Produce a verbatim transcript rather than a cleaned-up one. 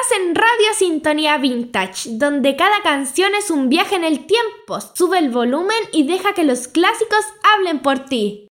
en Radio Sintonía Vintage, donde cada canción es un viaje en el tiempo. Sube el volumen y deja que los clásicos hablen por ti.